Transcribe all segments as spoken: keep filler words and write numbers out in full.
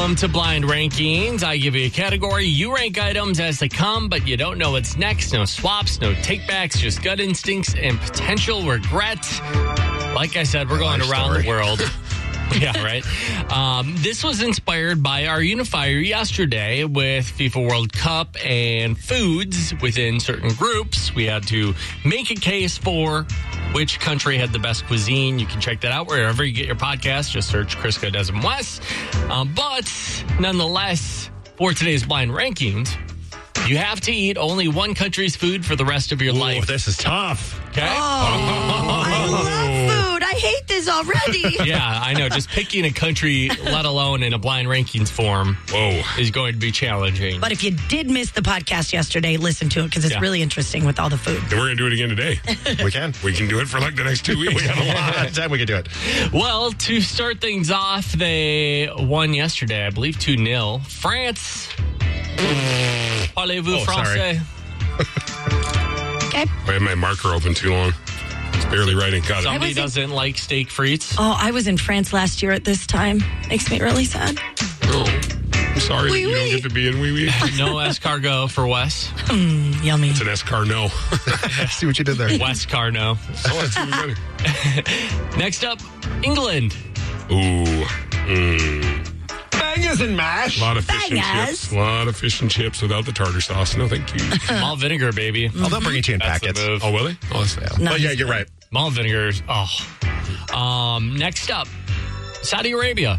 Welcome to Blind Rankings. I give you a category. You rank items as they come, but you don't know what's next. No swaps, no takebacks, just gut instincts and potential regret. Like I said, we're going Life around story. the world. Yeah, right. Um, this was inspired by our unifier yesterday with FIFA World Cup and foods within certain groups. We had to make a case for which country had the best cuisine. You can check that out wherever you get your podcast. Just search Crisco, Des, and Wes. Um, but nonetheless, for today's Blind Rankings, you have to eat only one country's food for the rest of your Ooh, life. this is tough. Okay? Oh, I love food. I hate this already. Yeah, I know. Just picking a country, let alone in a blind rankings form, Whoa. is going to be challenging. But if you did miss the podcast yesterday, listen to it because it's Yeah. really interesting with all the food. And we're going to do it again today. We can. We can do it for like the next two weeks. We got a lot of time we can do it. Well, to start things off, they won yesterday, I believe two nil. France. Parlez-vous Oh, sorry. français? Okay. I had my marker open too long. It's barely writing. Got it. Somebody was in- doesn't like steak frites. Oh, I was in France last year at this time. Makes me really sad. Oh, I'm sorry that Oui, you oui. don't get to be in wee wee. No escargot for Wes. Mm, yummy. It's an escarno. See what you did there. Wes Carno. Oh, that's even better. Next up, England. Ooh. Mm. Bangers and mash. A lot of fish and Bangers. chips. A lot of fish and chips without the tartar sauce. No, thank you. Malt vinegar, baby. Oh, they'll bring it to you in That's the packets. move. Oh, will they? Oh, that's nice. Nice. But yeah, you're right. Malt vinegar. Oh. Um, next up, Saudi Arabia.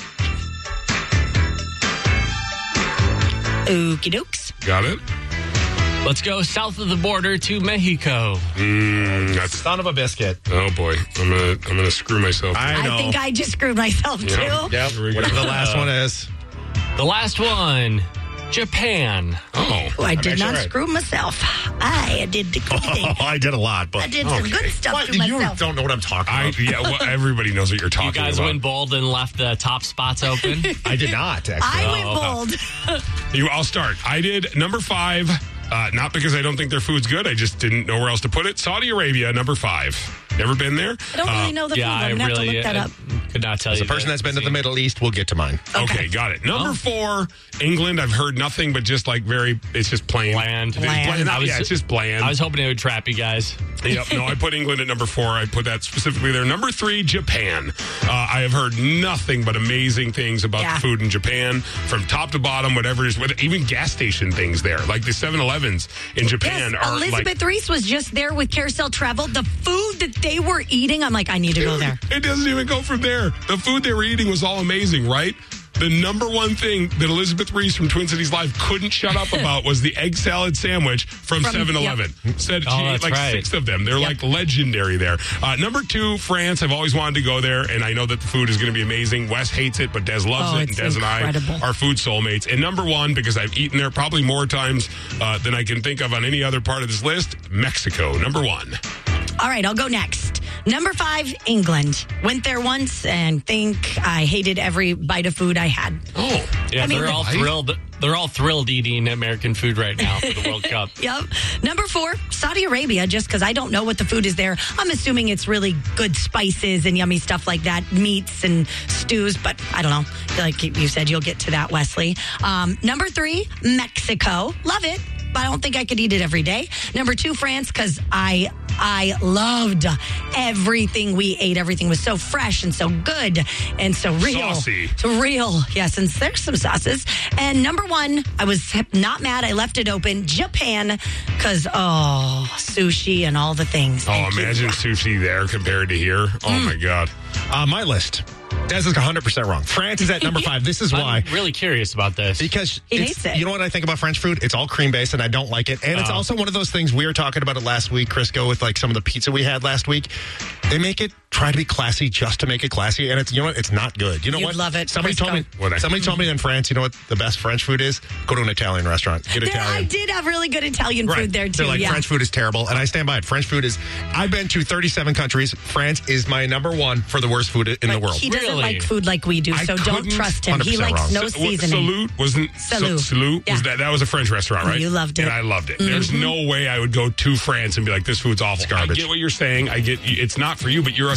Okie dokes. Got it? Let's go south of the border to Mexico. Mm, that's. Son of a biscuit. Oh boy, I'm gonna I'm gonna screw myself. I know. I think I just screwed myself too. Yeah. Yep. Here we go. Whatever the last one is. The last one, Japan. Oh, Oh, I did actually not right. screw myself. I did the good thing. Oh, I did a lot, but I did some good stuff What? to You myself. don't know what I'm talking I about. yeah. Well, everybody knows what you're talking You guys about. went bold and left the top spots open. I did not, actually. I Oh, went bold. You, I'll start. I did number five, uh, not because I don't think their food's good. I just didn't know where else to put it. Saudi Arabia, number five. Never been there? I don't really know the yeah, food. I I'm going to really have to look that uh, up. could not tell As you. a person that. that's been to the Middle East, we'll get to mine. Okay, got it. Number Oh. four, England. I've heard nothing but just like very, it's just plain. Bland. It's Bland. bland. I was- yeah, it's just bland. I was hoping it would trap you guys. Yep. No, I put England at number four. I put that specifically there. Number three, Japan. Uh, I have heard nothing but amazing things about Yeah. the food in Japan, from top to bottom. Whatever it is, with even gas station things there, like the seven elevens in Japan Yes, are Elizabeth like. Reese was just there with Carousel Travel. The food that they were eating, I'm like, I need to go there. It doesn't even go from there. The food they were eating was all amazing, right? The number one thing that Elizabeth Reese from Twin Cities Live couldn't shut up about was the egg salad sandwich from From- seven eleven. Said Oh, she ate that's like right. six of them. They're Yep. like legendary there. Uh, number two, France. I've always wanted to go there, and I know that the food is going to be amazing. Wes hates it, but Des loves Oh, it, and it's Des and I incredible. are food soulmates. And number one, because I've eaten there probably more times uh, than I can think of on any other part of this list, Mexico. Number one. All right, I'll go next. Number five, England. Went there once and think I hated every bite of food I had. Oh, Yeah, I mean, they're all right? thrilled. They're all thrilled eating American food right now for the World Cup. Yep. Number four, Saudi Arabia, just because I don't know what the food is there. I'm assuming it's really good spices and yummy stuff like that, meats and stews, but I don't know. Like you said, you'll get to that, Wesley. Um, number three, Mexico. Love it, but I don't think I could eat it every day. Number two, France, because I I loved everything we ate. Everything was so fresh and so good and so real. Saucy. So real. Yes, and there's some sauces. And number one, I was not mad. I left it open. Japan, because, oh, sushi and all the things. oh! Thank you. Imagine sushi there compared to here. Oh my God. Uh, my list. Des is one hundred percent wrong. France is at number five. This is why. I'm really curious about this. Because He it's- hates it. You know what I think about French food? It's all cream based, and I don't like it. And it's Oh. also one of those things we were talking about it last week, Crisco, with like some of the pizza we had last week. They make it try to be classy just to make it classy, and it's you know what? It's not good. You know You'd what? love it, Somebody told me. Crisco. What I- somebody told me in France. You know what the best French food is? Go to an Italian restaurant. Get There, Italian. I did have really good Italian Right. food there, too. They're like, yeah. French food is terrible, and I stand by it. French food is, I've been to thirty-seven countries. France is my number one for the worst food in But the world. He doesn't Really? like food like we do, I so don't couldn't- trust him. He one hundred percent likes wrong. no Sa- what- seasoning. Salute wasn't Salute. Sa- Salute Yeah. was that that was a French restaurant, right? You loved it. and I loved it. There's no way I would go to France and be like, "This food's awful." It's garbage. I get what you're saying. I get it's not for you, but you're a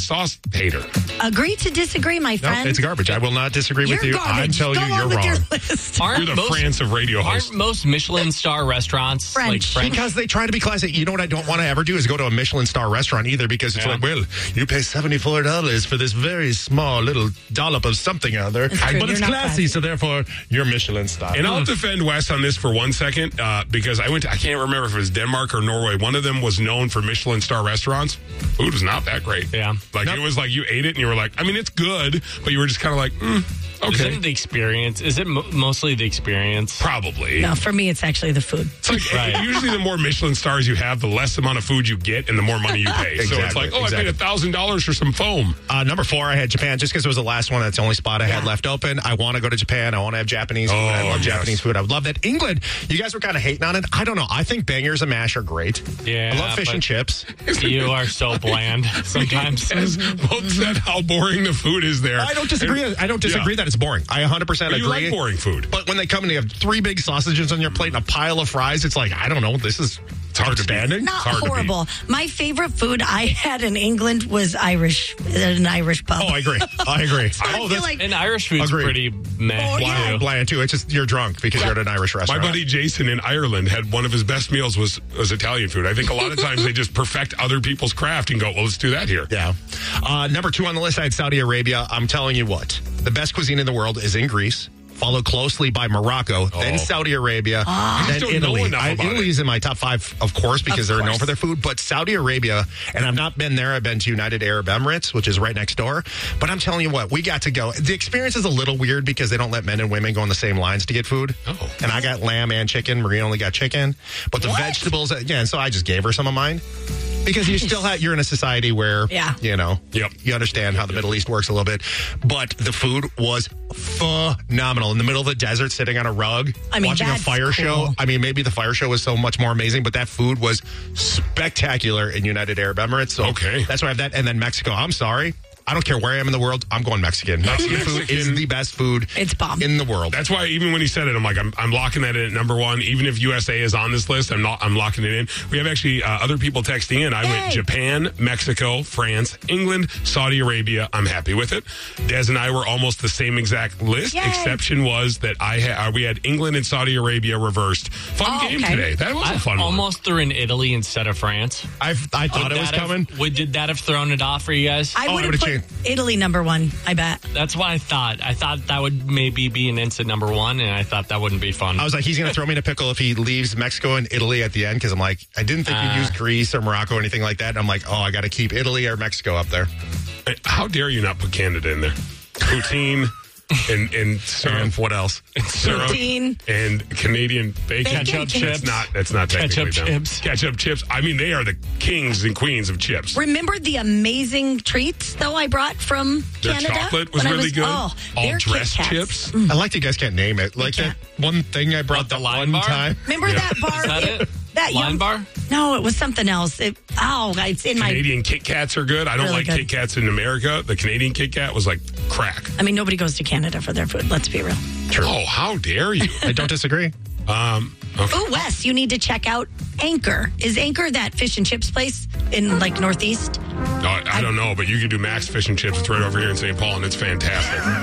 sauce hater. Agree to disagree, my No, friend. it's garbage. I will not disagree You're with you. garbage. I'm telling Go you, on you're with wrong. your list. Aren't You're the most, France of radio aren't hosts. most Michelin star restaurants French. like French? Because they try to be classy. You know what I don't want to ever do is go to a Michelin star restaurant either, because it's Yeah. like, well, you pay seventy-four dollars for this very small little dollop of something or other. It's true. But it's You're not classy, classy. so therefore you're Michelin star. And I'll defend Wes on this for one second uh, because I went to, I can't remember if it was Denmark or Norway. One of them was known for Michelin star restaurants. Food was not that great. Yeah. Like Nope. it was like you ate it and you were like, I mean, it's good, but you were just kind of like, mm, okay. Isn't it the experience? Is it mo- mostly the experience? Probably. No, for me, it's actually the food. It's like Right. usually the more Michelin stars you have, the less amount of food you get and the more money you pay. So it's Exactly, like, oh, I exactly. paid a thousand dollars for some foam. Uh, number four, I had Japan just because it was the last one. That's the only spot I had Yeah. left open. I want to go to Japan. I want to have Japanese food. I Oh, love yes. Japanese food. I would love that. England, you guys were kind of hating on it. I don't know. I think bangers and mash are great. Yeah, I love fish but- and chips. You are so bland sometimes. As both said how boring the food is there. I don't disagree. And- I don't disagree Yeah. that it's boring. I one hundred percent But you agree. like boring food. But when they come and they have three big sausages on your plate and a pile of fries, it's like, I don't know. This is hard to beat. outstanding. Not hard to beat. horrible. My favorite food I had in England was Irish, at an Irish pub. Oh, I agree. I agree. I oh, feel that's like And Irish food's Agreed. pretty meh. Oh, too. yeah. bland too. It's just you're drunk because you're at an Irish My restaurant. buddy Jason in Ireland had one of his best meals was was Italian food. I think a lot of times they just perfect other people's craft and go, well, let's do that here. Yeah. Uh, number two on the list, I had Saudi Arabia. I'm telling you what, the best cuisine in the world is in Greece, followed closely by Morocco, then Saudi Arabia, I then just don't know Italy. enough I, about Italy's in my top five, of course, because Of they're known course. for their food. But Saudi Arabia, and I've not been there. I've been to United Arab Emirates, which is right next door. But I'm telling you what, we got to go. The experience is a little weird because they don't let men and women go in the same lines to get food. Oh. And I got lamb and chicken. Maria only got chicken. But the What? vegetables, yeah, and so I just gave her some of mine. Because you still have, you're in a society where, Yeah. you know, Yep. you understand how the Middle East works a little bit. But the food was phenomenal. In the middle of the desert, sitting on a rug, I mean, watching a that's fire cool. show. I mean, maybe the fire show was so much more amazing, but that food was spectacular in United Arab Emirates. So Okay. that's why I have that. And then Mexico. I'm sorry. I don't care where I am in the world. I'm going Mexican. Mexican food is Mexican- the best food It's bomb. in the world. That's why even when he said it, I'm like, I'm, I'm locking that in at number one. Even if U S A is on this list, I'm not. I'm locking it in. We have actually uh, other people texting in. I went Yay. Japan, Mexico, France, England, Saudi Arabia. I'm happy with it. Des and I were almost the same exact list. Yay. Exception was that I ha- uh, we had England and Saudi Arabia reversed. Fun Oh, game okay. today. That was a I fun one. almost threw in Italy instead of France. I I thought Would it was that have- coming. Would, did that have thrown it off for you guys? I Oh, I would have would've put changed. Italy number one, I bet. That's what I thought. I thought that would maybe be an instant number one, and I thought that wouldn't be fun. I was like, he's going to throw me in a pickle if he leaves Mexico and Italy at the end because I'm like, I didn't think you'd Uh. use Greece or Morocco or anything like that. And I'm like, oh, I got to keep Italy or Mexico up there. How dare you not put Canada in there? Poutine and and syrup. And what else? Syrup Poutine. and Canadian bacon. Bacon Ketchup chips. That's not. That's not technically Ketchup them. chips. Ketchup chips. I mean, they are the kings and queens of chips. Remember the amazing treats, though, I brought from Their Canada? chocolate was when I really good. Oh, All their Kit dressed Kats. chips. I like that you guys can't name it. Like that one thing I brought What, the that Lion one Bar? time. Remember that bar? Is that it? That Lion young bar? No, it was something else. It, oh, it's in my. Canadian Kit Kats are good. I don't Really like good. Kit Kats in America. The Canadian Kit Kat was like crack. I mean, nobody goes to Canada for their food. Let's be real. Oh, how dare you? I don't disagree. um, okay. Oh, Wes, you need to check out Anchor. Is Anchor that fish and chips place in like Northeast? No, I, I don't know, but you can do Max Fish and Chips. It's right over here in Saint Paul, and it's fantastic.